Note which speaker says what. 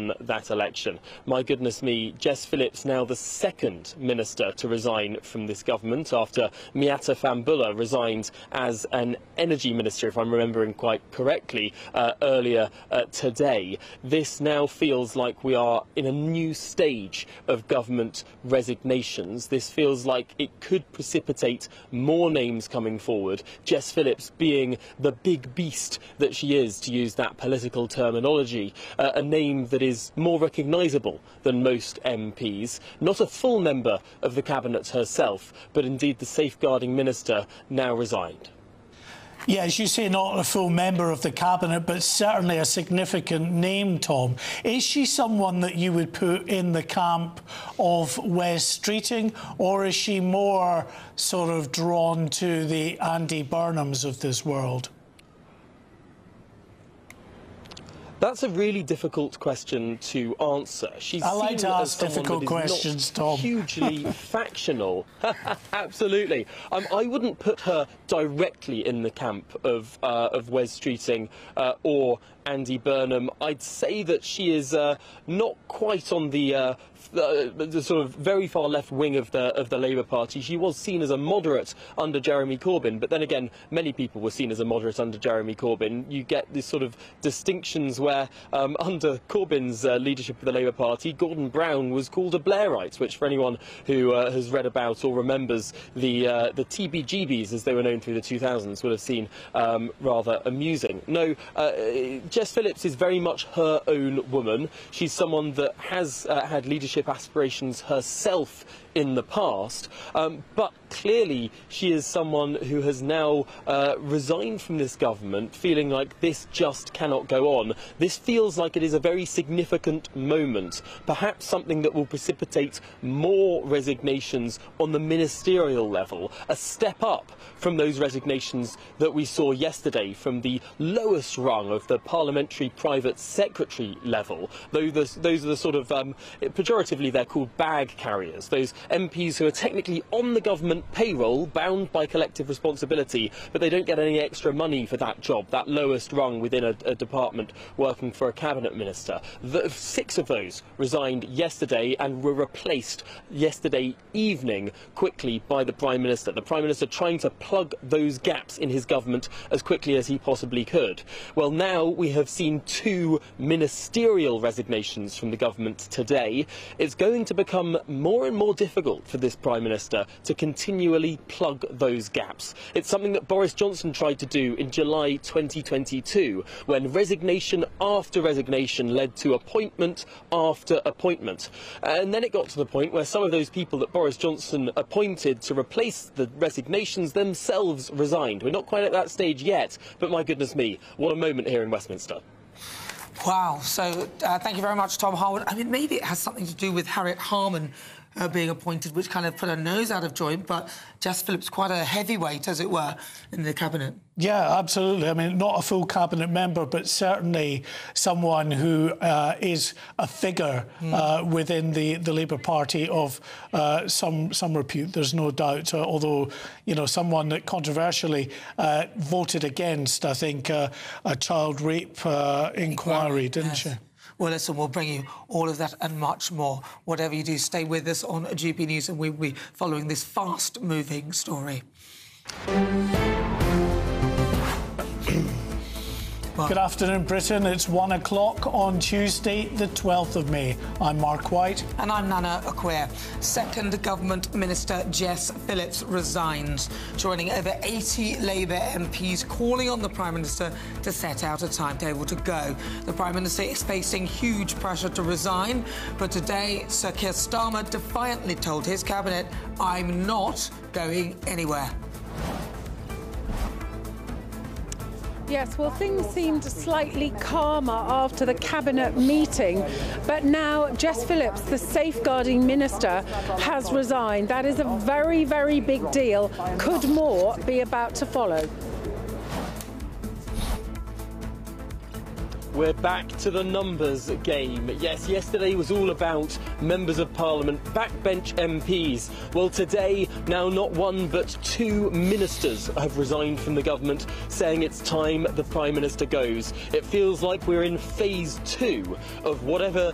Speaker 1: won that election. My goodness me, Jess Phillips now the second minister to resign from this government after Miatta Fahnbulleh resigned as an energy minister, if I'm remembering quite correctly, earlier today. This now feels like we are in a new stage of government resignations. This feels like it could precipitate more names coming forward, Jess Phillips being the big beast that she is, to use that political terminology, a name that is more recognisable than most MPs, not a full member of the cabinet herself, but indeed the safeguarding minister, now resigned.
Speaker 2: Yeah, as you say, not a full member of the cabinet, but certainly a significant name, Tom. Is she someone that you would put in the camp of Wes Streeting, or is she more sort of drawn to the Andy Burnhams of this world?
Speaker 1: That's a really difficult question to answer.
Speaker 2: I like to ask difficult questions, Tom.
Speaker 1: Hugely factional. Absolutely. I wouldn't put her directly in the camp of Wes Streeting or Andy Burnham. I'd say that she is not quite on the sort of very far left wing of the Labour Party. She was seen as a moderate under Jeremy Corbyn, but then again, many people were seen as a moderate under Jeremy Corbyn. You get this sort of distinctions where under Corbyn's leadership of the Labour Party, Gordon Brown was called a Blairite, which for anyone who has read about or remembers the TBGBs as they were known through the 2000s would have seen rather amusing. No, Jess Phillips is very much her own woman. She's someone that has had leadership aspirations herself in the past, but clearly she is someone who has now resigned from this government, feeling like this just cannot go on. This feels like it is a very significant moment, perhaps something that will precipitate more resignations on the ministerial level, a step up from those resignations that we saw yesterday from the lowest rung of the parliamentary private secretary level. Those are the sort of, pejoratively they're called bag carriers, those MPs who are technically on the government payroll, bound by collective responsibility, but they don't get any extra money for that job, that lowest rung within a department working for a cabinet minister. 6 of those resigned yesterday and were replaced yesterday evening quickly by the Prime Minister. The Prime Minister trying to plug those gaps in his government as quickly as he possibly could. Well, now we have seen 2 ministerial resignations from the government today. It's going to become more and more difficult for this Prime Minister to continually plug those gaps. It's something that Boris Johnson tried to do in July 2022, when resignation after resignation led to appointment after appointment. And then it got to the point where some of those people that Boris Johnson appointed to replace the resignations themselves resigned. We're not quite at that stage yet, but my goodness me, what a moment here in Westminster.
Speaker 3: Wow. So thank you very much, Tom Harwood. I mean, maybe it has something to do with Harriet Harman being appointed, which kind of put her nose out of joint, but Jess Phillips quite a heavyweight, as it were, in the cabinet.
Speaker 2: Yeah, absolutely. I mean, not a full cabinet member, but certainly someone who is a figure within the Labour Party of some repute, there's no doubt, although, you know, someone that controversially voted against, I think, a child rape inquiry, didn't she?
Speaker 3: Well, listen, we'll bring you all of that and much more. Whatever you do, stay with us on GP News and we'll be following this fast-moving story.
Speaker 2: Good afternoon, Britain. It's 1 o'clock on Tuesday, the 12th of May. I'm Mark White.
Speaker 3: And I'm Nana Acquair. Second Government Minister Jess Phillips resigns, joining over 80 Labour MPs calling on the Prime Minister to set out a timetable to go. The Prime Minister is facing huge pressure to resign, but today Sir Keir Starmer defiantly told his cabinet, "I'm not going anywhere."
Speaker 4: Yes, well, things seemed slightly calmer after the cabinet meeting, but now Jess Phillips, the safeguarding minister, has resigned. That is a very, very big deal. Could more be about to follow?
Speaker 1: We're back to the numbers game. Yes, yesterday was all about members of Parliament, backbench MPs. Well, today, now not 1 but 2 ministers have resigned from the government, saying it's time the Prime Minister goes. It feels like we're in phase 2 of whatever